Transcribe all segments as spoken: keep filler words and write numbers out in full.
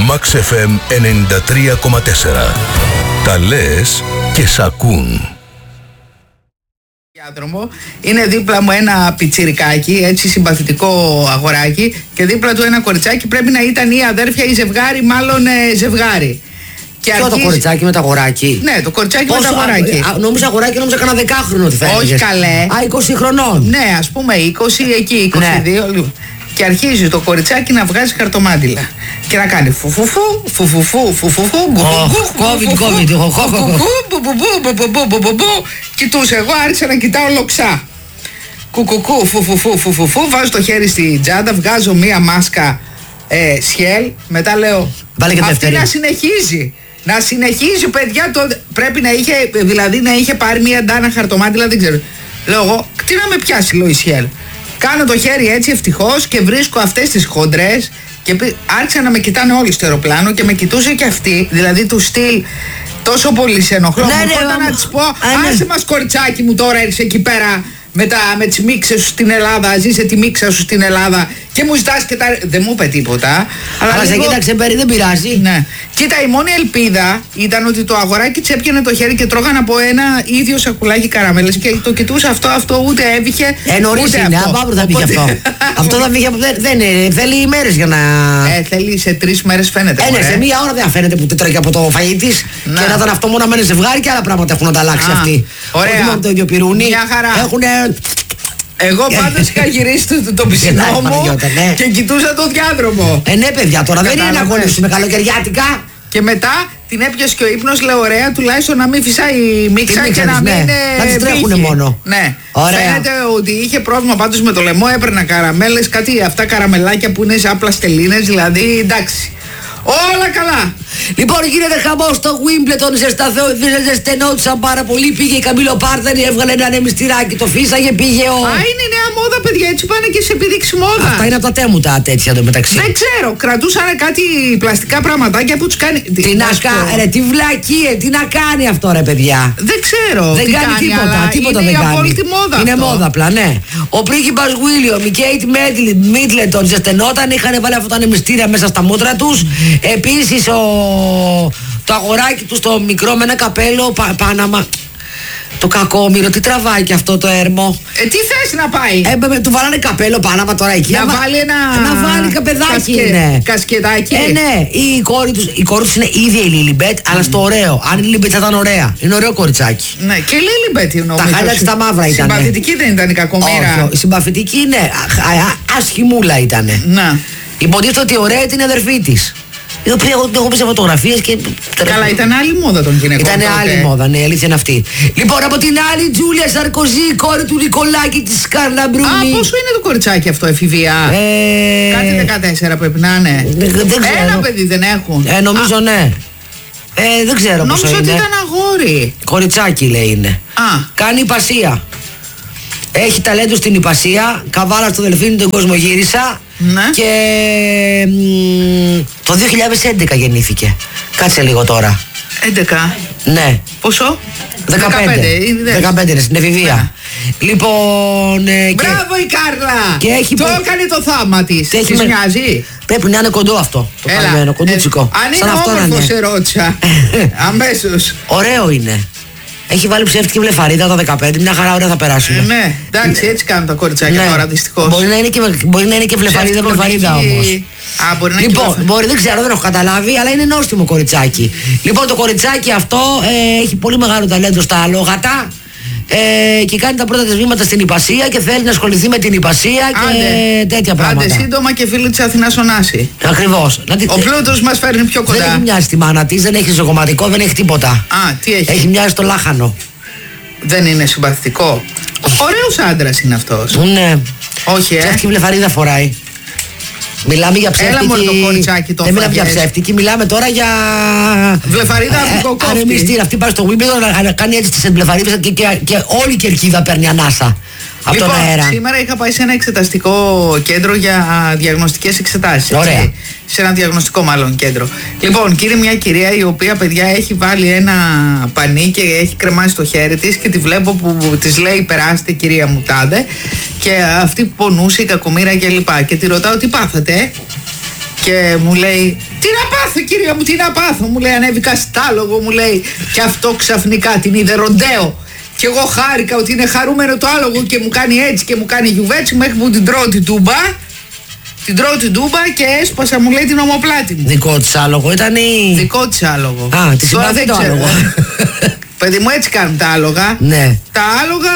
Max εφ εμ ενενήντα τρία κόμμα τέσσερα. Τα λες και σ' ακούν. Είναι δίπλα μου ένα πιτσιρικάκι, έτσι συμπαθητικό αγοράκι, και δίπλα του ένα κοριτσάκι. Πρέπει να ήταν ή αδέρφια ή ζευγάρι, μάλλον ε, ζευγάρι. Και ποιο αρχίζει... το κοριτσάκι με το αγοράκι? Ναι, το κοριτσάκι Πόσο, με το αγοράκι. Α, α, νόμιζα αγοράκι, νόμιζα κανένα δεκάχρονο ότι θα έλεγες. Όχι καλέ. Α, είκοσι χρονών. Ναι, ας πούμε είκοσι, εκεί είκοσι δύο. Ναι. Και αρχίζει το κοριτσάκι να βγάζει χαρτομάτιλα και να κάνει φουφουφού, φουφουφού, φουφουφού, κοιτούσε, εγώ άρχισα να κοιτάω λοξά. Κουκουκού, φουφουφού, φουφουφού, βάζω το χέρι στη τσάντα, βγάζω μία μάσκα ε, σχέλ, μετά λέω αυτή να συνεχίζει. Να συνεχίζει, παιδιά, το... πρέπει να είχε, δηλαδή να είχε πάρει μία ντάνα χαρτομάτιλα, δεν ξέρω. Λέω εγώ, τι να με πιάσει, λέω η σχέλ. Κάνω το χέρι έτσι ευτυχώς και βρίσκω αυτές τις χοντρές και άρχισαν να με κοιτάνε όλοι στο αεροπλάνο και με κοιτούσε και αυτή, δηλαδή του στυλ τόσο πολύ σε ενοχλώ. Ναι, ναι, να της πω, άσε μας κοριτσάκι μου, τώρα έρχεσαι εκεί πέρα με, τα, με τις μίξες σου στην Ελλάδα, ζήσε τη μίξα σου στην Ελλάδα και μου ζητάς και τα... Δεν μου είπε τίποτα. Αλλά, αλλά λίγο... σε κοίταξε πέρι, δεν πειράζει. Ναι. Κοίτα, η μόνη ελπίδα ήταν ότι το αγοράκι της έπιανε το χέρι και τρώγαν από ένα ίδιο σακουλάκι καραμέλες και το κοιτούσε αυτό, αυτό ούτε έβηχε. Ε, νωρίς είναι, αμπάβρο θα βγει αυτό. Αυτό θα βγει, δεν, δεν είναι, θέλει ημέρες για να... Ε, θέλει σε τρεις μέρες φαίνεται. Ε, ναι, σε μία ώρα δεν φαίνεται που τρώει από το φαγητή της. Και να ήταν αυτό μόνο με ένα ζευγάρι και άλλα πράγματα έχουν ανταλλάξει αυτοί. Ωραία. Όχι μόνο το ίδιο πυρούνι. Μια χαρά. Έχουν... Εγώ πάντως είχα γυρίσει το, το πισινό μου ναι. και κοιτούσα το διάδρομο. Ε, ναι, παιδιά, τώρα δεν είναι να αγωνίσουμε καλοκαιριάτικα. Και μετά την έπιασε και ο ύπνος, λέω ωραία, τουλάχιστον να μην φυσάει η μίξα και, και να μην. Ναι. Να τις τρέχουνε μόνο. Ναι. Ωραία. Φαίνεται ότι είχε πρόβλημα πάντως με το λαιμό, έπαιρνα καραμέλες, κάτι αυτά καραμελάκια που είναι σαν πλαστελίνες, δηλαδή εντάξει. Όλα καλά. Λοιπόν, γίνεται χαμός στο Wimbledon, ζεσθενόντουσαν πάρα πολύ. Πήγε η Καμίλο Πάρθενη, έβγαλε ένα ανεμιστηράκι, το φύσαγε, πήγε ο. Α, είναι νέα μόδα, παιδιά, έτσι πάνε και σε επιδείξει μόδα. Αυτά είναι από τα τέμουτα τέτοια εντωμεταξύ. Δεν ξέρω, κρατούσαν κάτι πλαστικά πραγματάκια που τους κάνει. Τι να κάνει, τι βλακίε, τι να κάνει αυτό, ρε παιδιά. Δεν ξέρω. Δεν τι κάνει, κάνει τίποτα, τίποτα είναι δεν κάνει. Απόλυτη μόδα είναι αυτό. μόδα απλά, ναι. Ο πρίγκιπας Βίλιαμ, η Κέιτ Μίτλετον ζεσθενόταν, είχαν βάλει αυτό το ανεμιστήρα μέσα στα μούτρα τους. Επίσης ο... το αγοράκι του στο μικρό με ένα καπέλο πα, Πάναμα. Το κακόμοιρο, τι τραβάει και αυτό το έρμο. Ε, τι θες να πάει. Ε, με, του βάλανε καπέλο Πάναμα τώρα εκεί. Να βάλει ένα. Να βάλει καπεδάκι. Κασκε... είναι. Κασκετάκι. Ε, ναι. Η κόρη τους, η κόρη τους είναι ίδια η Λίλιμπετ, mm. αλλά στο ωραίο. Αν η Λίλιμπετ θα ήταν ωραία. Είναι ωραίο κοριτσάκι. Ναι, και η Λίλιμπετ είναι τα χάλια της τα μαύρα ήταν. Συμπαθητική δεν ήταν η κακομοίρα. Όχι, συμπαθητική είναι. Ασχημούλα ήταν. Να. Υποτίθεται ότι ωραία είναι η αδερφή της. Η οποία έχω πει σε φωτογραφίες και. Καλά, ήταν άλλη μόδα των γυναικών. Ήταν άλλη μόδα, ναι, η αλήθεια είναι αυτή. Λοιπόν, από την άλλη, Τζούλια Σαρκοζή, η κόρη του Νικολάκη τη Κάρλα Μπρούνι. Α, πόσο είναι το κοριτσάκι αυτό, εφηβεία. Ε... Κάτι δεκατέσσερα πρέπει να είναι. Δεν, δεν ξέρω. Ένα παιδί δεν έχουν. Ε, νομίζω Α. ναι. Ε, δεν ξέρω πόσο είναι. Νόμιζα ότι ήταν αγόρι. Κοριτσάκι λέει είναι. Α. Κάνει υπασία. Έχει ταλέντο στην υπασία. Καβάλα στο Δελφίνι, τον κόσμο γύρισα. Ναι. Και μ, το δύο χιλιάδες έντεκα γεννήθηκε. Κάτσε λίγο τώρα. έντεκα. Ναι. Πόσο? δεκαπέντε. δεκαπέντε είναι στην εφηβεία. Ναι. Λοιπόν. Ε, μπράβο και... η Κάρλα! Και έχει... Το έκανε το θάμα της. Της με... μοιάζει. Πρέπει να είναι κοντό αυτό. Το καλυμμένο, κοντούτσικο. Ε, αν είναι όμορφο σε ρώτσα. Αμέσως. Ωραίο είναι. Έχει βάλει ψεύτικη βλεφαρίδα τα δεκαπέντε, μια χαρά ωραία θα περάσουμε. Ε, ναι, εντάξει, έτσι κάνουν τα κοριτσάκια ναι. τώρα δυστυχώς. Μπορεί να είναι και, μπορεί να είναι και βλεφαρίδα, βλεφαρίδα όμως. Α, μπορεί να λοιπόν, είναι μπορεί, δεν ξέρω, δεν έχω καταλάβει, αλλά είναι νόστιμο κοριτσάκι. Λοιπόν, το κοριτσάκι αυτό ε, έχει πολύ μεγάλο ταλέντο στα αλόγατα. Ε, και κάνει τα πρώτα της βήματα στην υπασία και θέλει να ασχοληθεί με την υπασία και άντε, τέτοια πράγματα. Άντε σύντομα και φίλη της Αθηνάς ο Νάση. Ακριβώς. Ο πλούτος μας φέρνει πιο κοντά. Δεν έχει μοιάσει τη μάνα της, δεν έχει ζωγωματικό, δεν έχει τίποτα. Α, τι έχει. Έχει μοιάσει το λάχανο. Δεν είναι συμπαθητικό. Ωραίος άντρας είναι αυτός. Ναι. Όχι, ε. Ψεύτικη βλεφαρίδα φοράει. Μιλάμε για ψεύτικη. Έλα μόνο το κοριτσάκι το. Δεν μιλάμε για ψεύτικη, μιλάμε τώρα για. Βλεφαρίδα από κόκκι. Αρεμιστήρα. Αυτή πάει στο Wimbledon να κάνει έτσι τις βλεφαρίδες και, και, και όλη η κερκίδα παίρνει ανάσα. Από λοιπόν, τον αέρα. Σήμερα είχα πάει σε ένα εξεταστικό κέντρο για διαγνωστικές εξετάσεις. Ωραία. Έτσι, σε ένα διαγνωστικό μάλλον κέντρο. Λοιπόν, κύριε, μια κυρία η οποία, παιδιά, έχει βάλει ένα πανί και έχει κρεμάσει το χέρι της και τη βλέπω που της λέει περάστε κυρία μου τάδε, και αυτή που πονούσε η κακομοίρα και λοιπά. Και τη ρωτάω τι πάθατε και μου λέει τι να πάθω. πάθω, κυρία μου, τι να πάθω. Μου λέει, ανέβηκα στάλογο, μου λέει. Και αυτό ξαφνικά την είδε ροντέο. Και εγώ χάρηκα ότι είναι χαρούμενο το άλογο και μου κάνει έτσι και μου κάνει γιουβέτσι μέχρι που την τρώω την τούμπα. Την τρώω την τούμπα και έσπασα, μου λέει, την ομοπλάτη μου. Δικό της άλογο ήταν ή... Δικό της άλογο. Α, τη συμπαθεί το άλογο. Παιδί μου, έτσι κάνουν τα άλογα. Ναι. Τα άλογα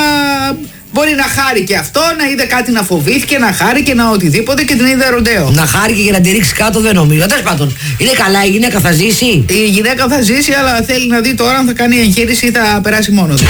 μπορεί να χάρει και αυτό, να είδε κάτι να φοβήθηκε, να χάρει και να οτιδήποτε και την είδε ροντέο. Να χάρει και να τη ρίξει κάτω δεν νομίζω. Τέλος πάντων, είναι καλά, η γυναίκα θα ζήσει. Η γυναίκα θα ζήσει, αλλά θέλει να δει τώρα αν θα κάνει εγχείρηση ή θα περάσει μόνο του.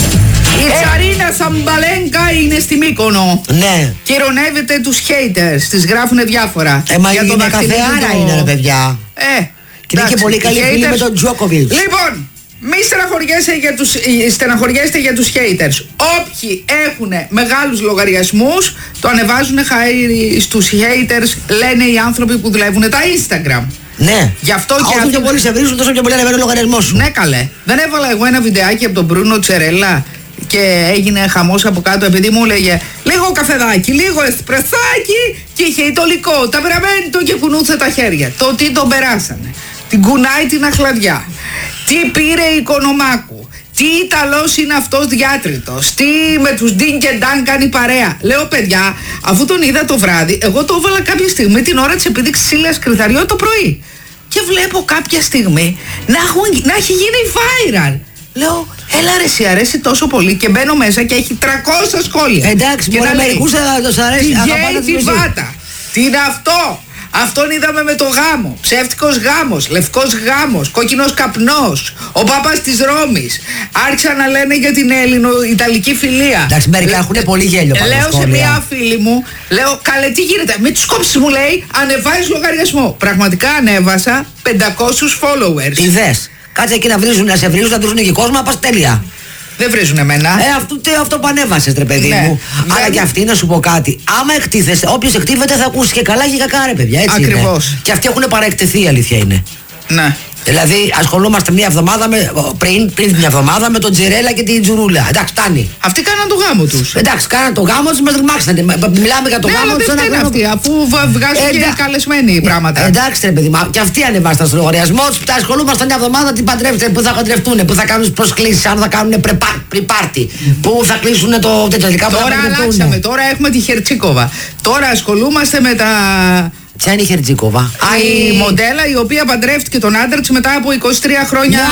Η Τσαρίνα Σαμπαλένκα είναι στη Μύκονο. Ναι. Κυρωνεύεται τους haters, τις γράφουνε διάφορα. Ε, μα η γυναίκα θεάρα είναι, ρε παιδιά. Ε, και είναι και πολύ καλή φίλη με τον Τζόκοβιτς. Λοιπόν, μη στεναχωριέστε για τους, στεναχωριέστε για τους haters. Όποιοι έχουν μεγάλους λογαριασμούς, το ανεβάζουν χάρη στους haters, λένε οι άνθρωποι που δουλεύουν τα Instagram. Ναι. Γι' αυτό και όσο πιο πολύ σε βρίζουν, τόσο πιο πολύ ανεβαίνει ο λογαριασμός σου. Ναι, καλέ. Δεν έβαλα εγώ ένα βιντεάκι από τον Μπρούνο Τσερέλα και έγινε χαμός από κάτω επειδή μου έλεγε λίγο καφεδάκι, λίγο εσπρεσάκι και είχε ητολικό, ταπεραμέντο και κουνούσε τα χέρια. Το τι τον περάσανε. Την κουνάει την αχλαδιά. Τι πήρε η Οικονομάκου. Τι Ιταλός είναι αυτός διάτριτος. Τι με τους Ντίν και Ντάν κάνει παρέα. Λέω, παιδιά, αφού τον είδα το βράδυ, εγώ το έβαλα κάποια στιγμή την ώρα της επίδειξης Ήλιας Κρυθαριό το πρωί. Και βλέπω κάποια στιγμή να, έχουν, να έχει γίνει viral. Λέω, έλα ρε, σε αρέσει τόσο πολύ και μπαίνω μέσα και έχει τριακόσια σχόλια. Εντάξει, μπορεί να μερικούς θα τους αρέσει. Τι γκέι τη βάτα. Τι είναι αυτό. Αυτόν είδαμε με το γάμο. Ψεύτικος γάμος, λευκός γάμος, κόκκινος καπνός. Ο Πάπας της Ρώμης. Άρχισαν να λένε για την Έλληνο-Ιταλική φιλία. Εντάξει, μερικά έχουν πολύ γέλιο. Λέω σε μια φίλη μου, λέω, καλέ, τι γίνεται. Με τους κόψεις, μου λέει, ανεβάζεις λογαριασμό. Πραγματικά ανέβασα πεντακόσιους followers. Ιδες. Κάτσε εκεί να βρίζουν, να σε βρίζουν, να βρίζουν και κόσμο, να πας τέλεια. Δεν βρίζουν εμένα. Ε, αυτό, τε, αυτό που ανέβασες, ρε παιδί ναι. μου. Δεν... Αλλά και αυτή να σου πω κάτι. Άμα εκτίθεσαι, όποιος εκτίθεται θα ακούσει και καλά και κακά, ρε παιδιά. Έτσι ακριβώς. Είναι. Και αυτοί έχουν παραεκτεθεί, η αλήθεια είναι. Ναι. Δηλαδή, ασχολούμαστε μια εβδομάδα με, πριν, πριν μια εβδομάδα με τον Τζιρέλα και την Τζουρούλα. Εντάξει, φτάνει. Αυτοί κάναν το γάμο τους. Εντάξει, κάναν το γάμο τους, μας ρημάξανε. Μιλάμε για το ναι, γάμο τους. Δεν είναι αυτοί, αφού βγάζουν ε, και καλεσμένοι ε, πράγματα. Εντάξει, ρε παιδί μου, και αυτοί ανεβάσαν στο λογαριασμό τους. Τα ασχολούμαστε μια εβδομάδα, τι παντρεύετε, που θα παντρευτούν, που θα κάνουν προσκλήσεις, αν θα κάνουν πρεπάρτι, που θα κλείσουν το τελικά που θα παντρευτούν. Τώρα αλλάξαμε, τώρα έχουμε τη Χερτσίκοβα. Τώρα ασχολούμαστε με τα. Ποια είναι η Χερτζίκοβα? Α, η μοντέλα η οποία παντρεύτηκε τον άντρα της μετά από είκοσι τρία χρόνια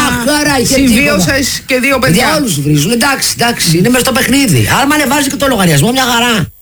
συμβίωσες και δύο παιδιά. Για όλους βρίζουν, εντάξει, εντάξει, είναι μες στο παιχνίδι. Άρα ανεβάζει και το λογαριασμό, μια χαρά.